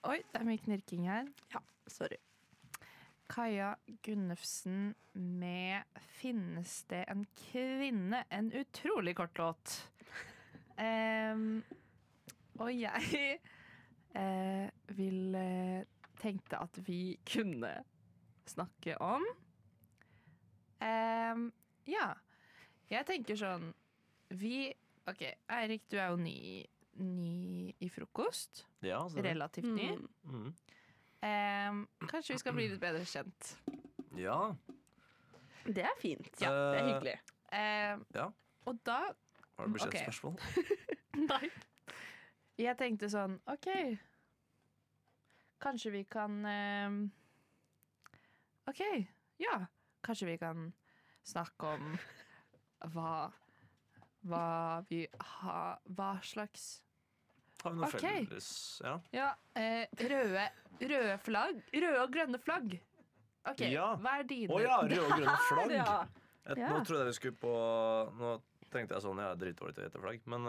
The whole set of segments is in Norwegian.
Oi, det er mye knirking her. Ja, sorry. Kaja Gunnufsen med 'Finnes det en kvinne'? En utrolig kort låt. Og jeg tenkte at vi kunne snakke om ja. Jeg tenker sånn Ok, Eirik, du er jo ny i frokost. Ja, relativt ny. Kanskje vi skal bli litt bedre kjent. Ja. Det er fint. Ja, det er hyggelig. Ja. Og da Har du budsjettspørsmål? Nei. Jeg tenkte sånn, ok, kanskje vi kan Ok, ja. Kanskje vi kan snakke om hva vi har Hva slags Har vi noe Ok. felles? Ja. Ja, røde flagg. Røde og grønne flagg. Ok, Ja. hva er dine? Å ja, røde og grønne flagg. Ja. Nå trodde jeg vi skulle på Nå tenkte jeg sånn, jeg er dritdårlig til å gjette flagg, men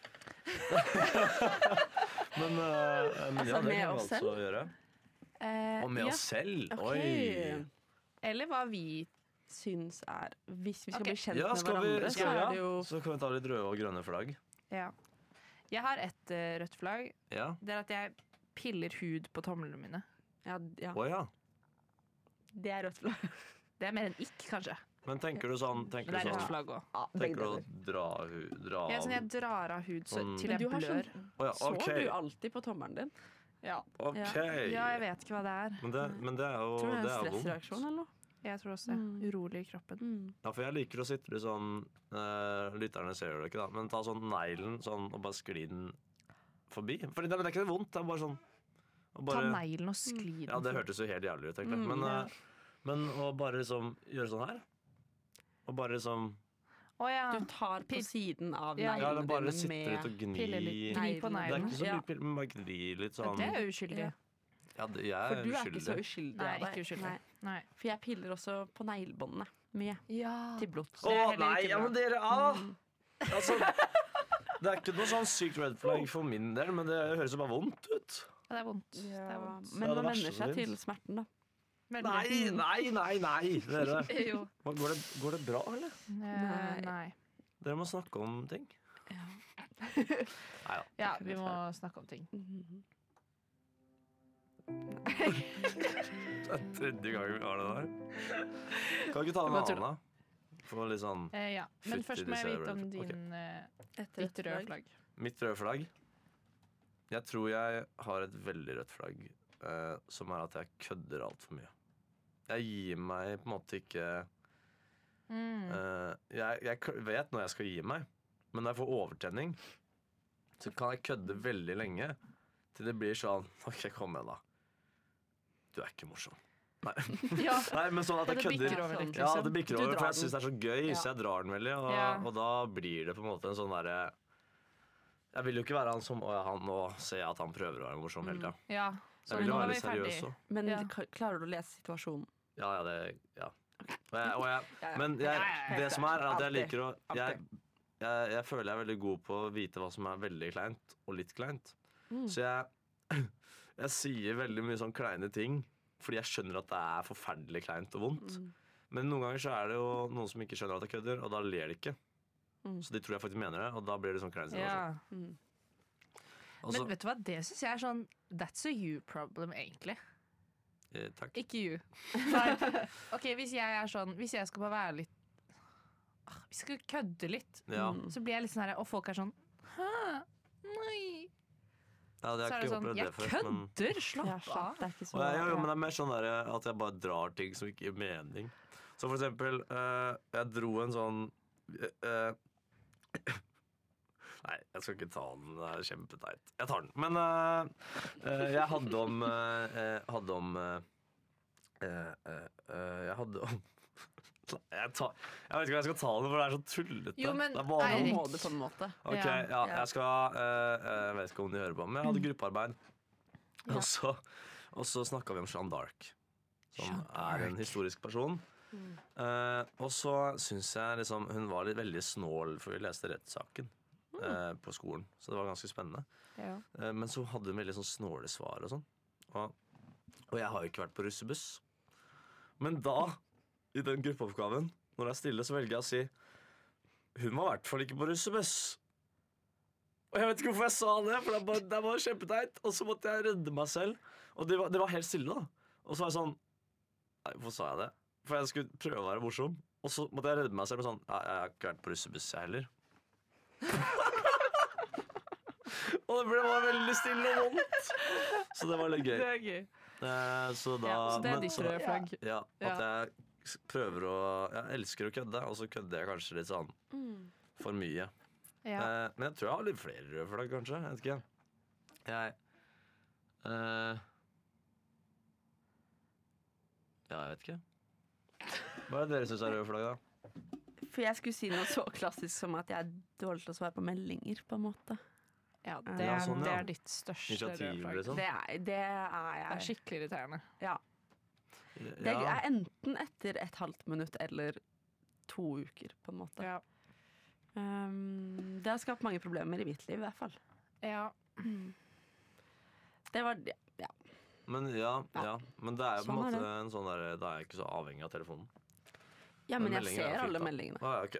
ja, det med kan vi oss altså selv? gjøre. Og med ja. oss selv? Ok. Oi! Eller hva vi Syns er Hvis vi skal Ok. bli kjent Ja, med hverandre, så er det jo Så kan vi ta litt røde og grønne flagg. Ja. Jeg har et rødt flagg. Ja. Det er at jeg piller hud på tomlene mine. Ja, Å ja. det er rødt flagg. Det er mer enn ikk, kanskje. Men tenker du sånn Men det er rødt flagg òg. Ja, Tenker du å begge dra Ja, sånn av jeg drar av hud Sånn- til jeg du har blør. Å ja, Sår OK. du alltid på tommelen din? Ja. OK. ja, jeg vet ikke hva det er. Men det er jo Tror du det det er er en vondt. stressreaksjon eller noe? Jeg tror også det. Urolig i kroppen. Ja, for jeg liker å sitte litt sånn lytterne ser det ikke, da, men ta sånn neglen sånn, og bare skli den forbi. For det er ikke vondt, det er bare sånn og Ta bare, neglen og skli den. Ja, det hørtes jo helt jævlig ut, egentlig. Men å bare liksom gjøre sånn her og bare liksom Å ja. Du tar på siden av Ja. Ja, det neglene bare dine sitter litt og Pille litt. gnir. Gni på Det er neglen. ikke så Ja. mye piller, men bare gni litt sånn. Det er jo uskyldig. Ja. Ja, jeg For er du er ikke så uskyldig. uskyldig Nei, av deg. ikke uskyldig. Nei. Nei. For jeg piller også på neglebåndene mye. Ja. Til blods. Det er Å heller nei, ikke ja, bra. men dere Altså, det er ikke noe sånn sykt red flag for min del, men det høres jo bare vondt ut. Ja, det er vondt. Det er vondt. Men Ja, man det verste venner som seg finnes. til smerten, da. Nei, dere. Jo. Går det bra, eller? Nei. Dere må snakke om ting. Neida. Ja, vi må snakke om ting. Det er tredje gangen vi har det der. Kan vi ikke ta en Bare tull. annen, da? For litt sånn Ja. Men Fytti først må jeg disse vite om røde- din Et ditt røde flagg. Mitt røde flagg. Jeg tror jeg har et veldig rødt flagg, som er at jeg kødder altfor mye. Jeg gir meg på en måte ikke jeg vet når jeg skal gi meg, men når jeg får overtenning, så kan jeg kødde veldig lenge til det blir sånn OK, kom igjen, da. Du er ikke morsom. Nei. Ja. Nei, men sånn at Ja, jeg det bikker kødder. over litt, Ja, liksom. det bikker Du over, drar for jeg syns det er så gøy, Ja. så jeg drar den veldig. Ja. Og da blir det på en måte en sånn derre Jeg vil jo ikke være han som nå ser jeg at han prøver å være morsom hele tida. Ja. Så Jeg vil nå jo er være vi litt seriøs ferdig. òg. Men Ja. klarer du å lese situasjonen? Ja. Ja. Men det som er at jeg Alltid. liker å jeg føler jeg er veldig god på å vite hva som er veldig kleint og litt kleint. Så jeg sier veldig mye sånn kleine ting fordi jeg skjønner at det er forferdelig kleint og vondt. Men noen ganger så er det jo noen som ikke skjønner at jeg kødder, og da ler de ikke. Så de tror jeg faktisk mener det, og da blir det sånn kleint. Ja. Og så- Men vet du hva, det syns jeg er sånn That's a you problem, egentlig. Takk. Ikke you. Nei. Ok, hvis jeg er sånn Hvis jeg skal bare være litt Vi skal kødde litt, Ja. så blir jeg litt sånn her, og folk er sånn Hæ? Nei. Ja, det Så har er det ikke sånn opplevd Jeg det før. Men, kødder! Slapp Ja, slapp. av. Det er ikke så men det er mer sånn der, at jeg bare drar ting som ikke gir mening. Så for eksempel, jeg dro en sånn Nei, jeg skal ikke ta den. Det er kjempeteit. Jeg tar den. Men jeg hadde om Jeg hadde om jeg vet ikke om jeg skal ta den, for det er så tullete. Jo, men det er bare Eirik- Nå må du på en måte. Ok, Ja. ja, jeg skal Jeg vet ikke om de hører på, men jeg hadde gruppearbeid. Og så snakka vi om Jeanne d'Arc, som er en historisk person. Og så syns jeg liksom hun var veldig snål, for vi leste rettssaken på skolen, så det var ganske spennende. Ja. Men så hadde hun veldig sånn snåle svar og sånn. Og jeg har jo ikke vært på russebuss. Men da, i den gruppeoppgaven, når jeg stiller, så velger jeg å si hun var i hvert fall ikke på russebuss. Og jeg vet ikke hvorfor jeg sa det, for det var kjempeteit. Og så måtte jeg redde meg selv. Og det var helt stille, da. Og så var jeg sånn nei, hvorfor sa jeg det? For jeg skulle prøve å være morsom. Og så måtte jeg redde meg selv med sånn ja, jeg har ikke vært på russebuss, jeg heller. Og det var veldig stille og vondt. Så det var litt gøy. Det er gøy. Så da Så det er ditt røde flagg. Ja, at jeg prøver å jeg elsker å kødde, og så kødder jeg kanskje litt sånn for mye. Ja. Men jeg tror jeg har litt flere røde flagg, kanskje. Jeg vet ikke. Ja, jeg vet ikke. Hva er det dere syns er røde flagg, da? For jeg skulle si noe så klassisk som at jeg er dårlig til å svare på meldinger, på en måte. Ja, Ja, det sånn, ja. er ditt største Initiativ, røde flagg. liksom. Det er Det er jeg. skikkelig irriterende. Ja. Det er enten etter et halvt minutt eller 2 uker, på en måte. Ja. Det har skapt mange problemer i mitt liv, i hvert fall. Ja. Det var ja. Men men det er jo på en Sånn er måte det. en sånn der, da er jeg ikke så avhengig av telefonen. Ja, men jeg meldinger er ser fint, alle da. meldingene. Ok.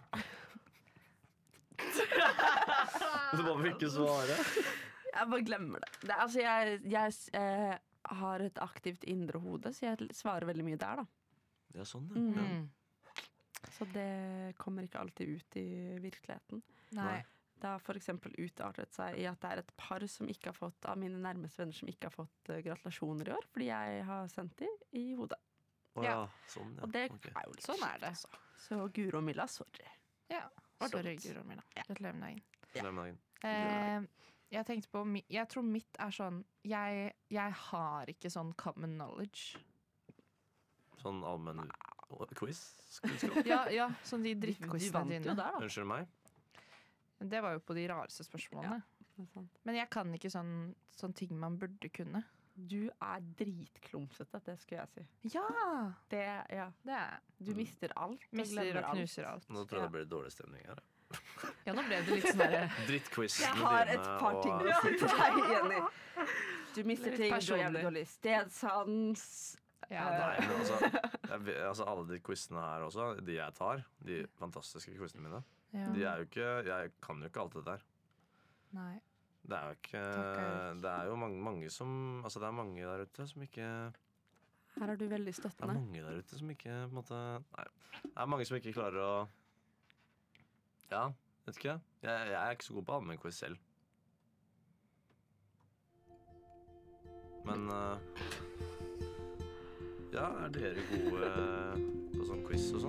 Du må vel ikke svare? Jeg bare glemmer det. Altså, jeg har et aktivt indre hode, så jeg svarer veldig mye der, da. Ja, sånn, ja. Mm. Så det kommer ikke alltid ut i virkeligheten. Nei. Det har for eksempel utartet seg i at det er et par som ikke har fått, av mine nærmeste venner som ikke har fått gratulasjoner i år, fordi jeg har sendt de i hodet. Å, Ja. Sånn, ja. Og det Ok. er jo litt Sånn er det. altså. Så Guro og Milla, sorry. Ja. Var Sorry, dumt. Guro Milla. Ja. Gratulerer med dagen. Glem dagen. Jeg tenkte på jeg tror mitt er sånn jeg har ikke sånn common knowledge. Sånn allmenn quiz? Ja, sånn de Du drittquizene vant jo dine. der, da. Unnskyld meg? Det var jo på de rareste spørsmålene. Det er sant. Men jeg kan ikke sånn ting man burde kunne. Du er dritklumsete, det skulle jeg si. Ja! Det, ja. Det er Du mister alt. og Mister glemmer og knuser alt. Nå tror jeg det blir dårlig stemning her. Ja, nå ble det litt sånn derre Drittquiz Jeg med har dine et par ting og- å si til deg, Jenny. Du mister Litt ting, du har personlig. jævlig dårlig stedsans. ja, Nei, men altså alle de quizene her også, de jeg tar, de fantastiske quizene mine, ja. de er jo ikke jeg kan jo ikke alt det der. Nei. Det er jo ikke Takk, Det er jo mange som Altså det er mange der ute som ikke Her er du veldig Det er støttende. mange der ute som ikke på en måte Nei. Det er mange som ikke klarer å Ja, vet ikke. Jeg er ikke så god på allmennquiz selv. Men ja, er dere gode på sånn quiz og sånn?